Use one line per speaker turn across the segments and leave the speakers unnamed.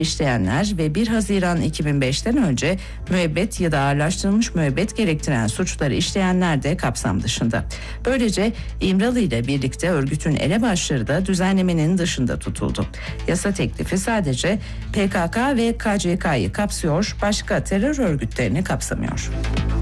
işleyenler ve 1 Haziran 2005'ten önce müebbet ya da ağırlaştırılmış müebbet gerektiren suçları işleyenler de kapsam dışında. Böylece İmralı ile birlikte örgütün elebaşları da düzenlemenin dışında tutuldu. Yasa teklifi sadece PKK ve KCK'yı kapsıyor, başka terör örgütlerini kapsamıyor.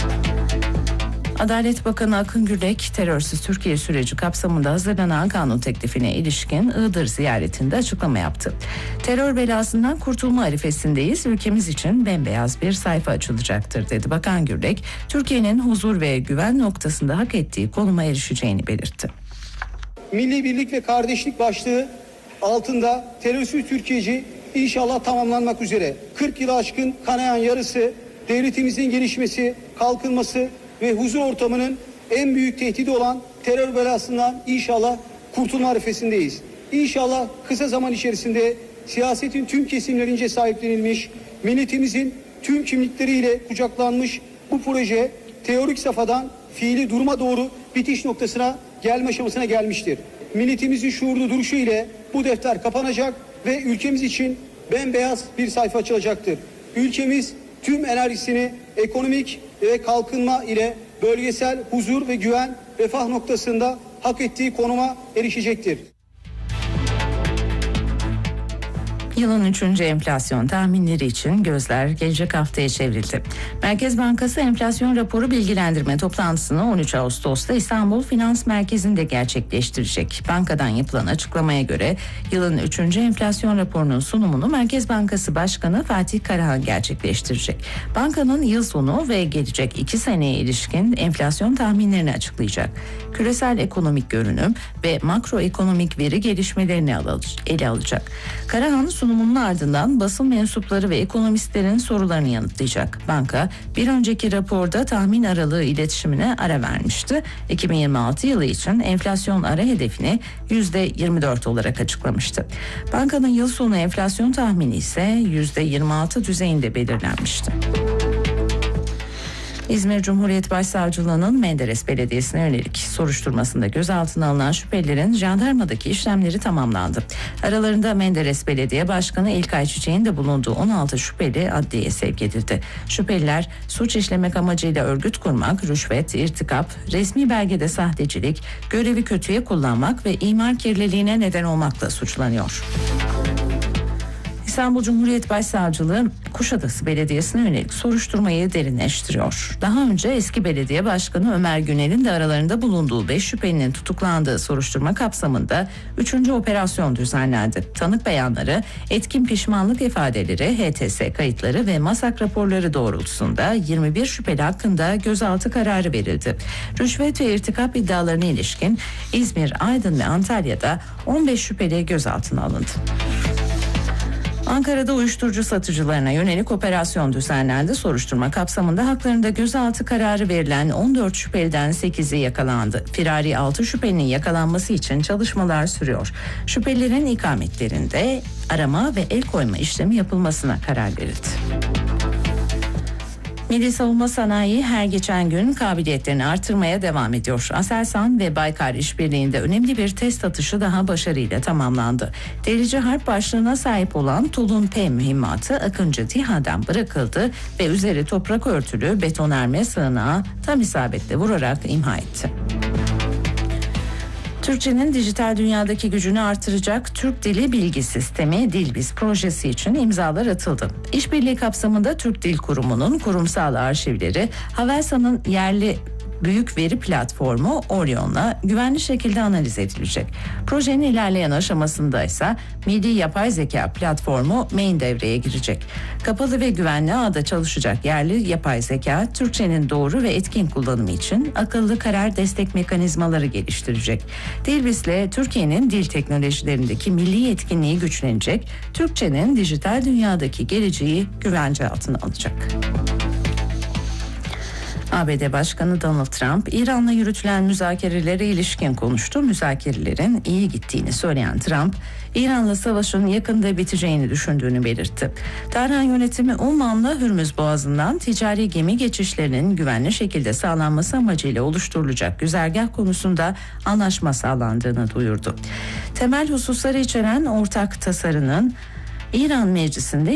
Adalet Bakanı Akın Gürlek, terörsüz Türkiye süreci kapsamında hazırlanan kanun teklifine ilişkin Iğdır ziyaretinde açıklama yaptı. Terör belasından kurtulma arifesindeyiz, ülkemiz için bembeyaz bir sayfa açılacaktır dedi. Bakan Gürlek, Türkiye'nin huzur ve güven noktasında hak ettiği konuma erişeceğini belirtti.
Milli birlik ve kardeşlik başlığı altında terörsüz Türkiye'ci inşallah tamamlanmak üzere. 40 yılı aşkın kanayan yarısı, devletimizin gelişmesi, kalkınması ve huzur ortamının en büyük tehdidi olan terör belasından inşallah kurtulma arifesindeyiz. İnşallah kısa zaman içerisinde siyasetin tüm kesimlerince sahiplenilmiş, milletimizin tüm kimlikleriyle kucaklanmış bu proje teorik safhadan fiili duruma doğru bitiş noktasına gelme aşamasına gelmiştir. Milletimizin şuurlu duruşu ile bu defter kapanacak ve ülkemiz için bembeyaz bir sayfa açılacaktır. Ülkemiz tüm enerjisini ekonomik ve kalkınma ile bölgesel huzur ve güven, refah noktasında hak ettiği konuma erişecektir.
Yılın 3. enflasyon tahminleri için gözler gelecek haftaya çevrildi. Merkez Bankası enflasyon raporu bilgilendirme toplantısını 13 Ağustos'ta İstanbul Finans Merkezi'nde gerçekleştirecek. Bankadan yapılan açıklamaya göre yılın 3. enflasyon raporunun sunumunu Merkez Bankası Başkanı Fatih Karahan gerçekleştirecek. Bankanın yıl sonu ve gelecek 2 seneye ilişkin enflasyon tahminlerini açıklayacak. Küresel ekonomik görünüm ve makroekonomik veri gelişmelerini ele alacak. Karahan sunumunun ardından basın mensupları ve ekonomistlerin sorularını yanıtlayacak. Banka bir önceki raporda tahmin aralığı iletişimine ara vermişti. 2026 yılı için enflasyon ara hedefini %24 olarak açıklamıştı. Bankanın yıl sonu enflasyon tahmini ise %26 düzeyinde belirlenmişti. İzmir Cumhuriyet Başsavcılığı'nın Menderes Belediyesi'ne yönelik soruşturmasında gözaltına alınan şüphelilerin jandarmadaki işlemleri tamamlandı. Aralarında Menderes Belediye Başkanı İlkay Çiçek'in de bulunduğu 16 şüpheli adliyeye sevk edildi. Şüpheliler suç işlemek amacıyla örgüt kurmak, rüşvet, irtikap, resmi belgede sahtecilik, görevi kötüye kullanmak ve imar kirliliğine neden olmakla suçlanıyor. İstanbul Cumhuriyet Başsavcılığı Kuşadası Belediyesi'ne yönelik soruşturmayı derinleştiriyor. Daha önce eski belediye başkanı Ömer Günel'in de aralarında bulunduğu 5 şüphelinin tutuklandığı soruşturma kapsamında 3. operasyon düzenlendi. Tanık beyanları, etkin pişmanlık ifadeleri, HTS kayıtları ve MASAK raporları doğrultusunda 21 şüpheli hakkında gözaltı kararı verildi. Rüşvet ve irtikap iddialarına ilişkin İzmir, Aydın ve Antalya'da 15 şüpheli gözaltına alındı. Ankara'da uyuşturucu satıcılarına yönelik operasyon düzenlendi. Soruşturma kapsamında haklarında gözaltı kararı verilen 14 şüpheliden 8'i yakalandı. Firari 6 şüphelinin yakalanması için çalışmalar sürüyor. Şüphelilerin ikametlerinde arama ve el koyma işlemi yapılmasına karar verildi. Milli Savunma Sanayi her geçen gün kabiliyetlerini artırmaya devam ediyor. Aselsan ve Baykar işbirliğinde önemli bir test atışı daha başarıyla tamamlandı. Delici harp başlığına sahip olan Tulun P mühimmatı Akıncı TİHA'dan bırakıldı ve üzeri toprak örtülü betonarme sığınağı tam isabetle vurarak imha etti. Türkçenin dijital dünyadaki gücünü artıracak Türk Dili Bilgi Sistemi Dilbiz projesi için imzalar atıldı. İşbirliği kapsamında Türk Dil Kurumu'nun kurumsal arşivleri, Havelsan'ın yerli büyük veri platformu Orion'la güvenli şekilde analiz edilecek. Projenin ilerleyen aşamasında ise Milli Yapay Zeka platformu Main devreye girecek. Kapalı ve güvenli ağda çalışacak yerli yapay zeka, Türkçenin doğru ve etkin kullanımı için akıllı karar destek mekanizmaları geliştirecek. Dilbiz'le Türkiye'nin dil teknolojilerindeki milli yetkinliği güçlenecek, Türkçenin dijital dünyadaki geleceği güvence altına alacak. ABD Başkanı Donald Trump, İran'la yürütülen müzakerelere ilişkin konuştu. Müzakerelerin iyi gittiğini söyleyen Trump, İran'la savaşın yakında biteceğini düşündüğünü belirtti. Tahran yönetimi Umman'la Hürmüz Boğazı'ndan ticari gemi geçişlerinin güvenli şekilde sağlanması amacıyla oluşturulacak güzergah konusunda anlaşma sağlandığını duyurdu. Temel hususları içeren ortak tasarının İran Meclisi'nde